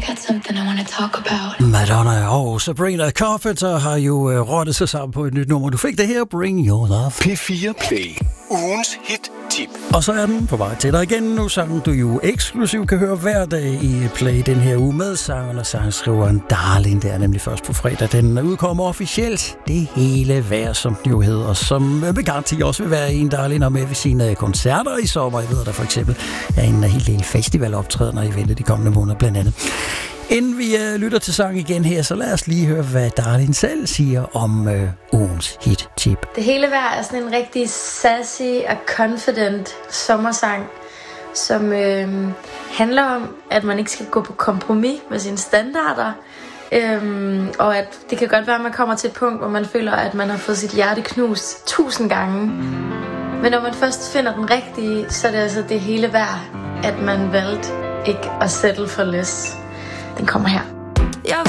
got something I want to talk about. Madonna og Sabrina Carpenter har jo rottet sig sammen på et nyt nummer. Du fik det her, Bring Your Love. P4 Play. Ugens hit-tip. Og så er den på vej til dig igen nu, sangen du jo eksklusivt kan høre hver dag i Play den her uge med sangeren og sangskriveren Darling. Det er nemlig først på fredag. Den udkommer officielt det hele vejr, som den jo hedder, og som med garanti også vil være en, Darling og med ved sine koncerter i sommer. Jeg ved, der for eksempel er en hel del festivaloptrædener i vente de kommende måneder blandt andet. Inden vi lytter til sang igen her, så lad os lige høre, hvad Darling selv siger om ugens hit-tip. Det hele vejr er sådan en rigtig sassy og confident sommersang, som handler om, at man ikke skal gå på kompromis med sine standarder. Og at det kan godt være, at man kommer til et punkt, hvor man føler, at man har fået sit hjerte knust 1000 gange. Men når man først finder den rigtige, så er det altså det hele værd, at man valgte ikke at settle for less. Den kommer her.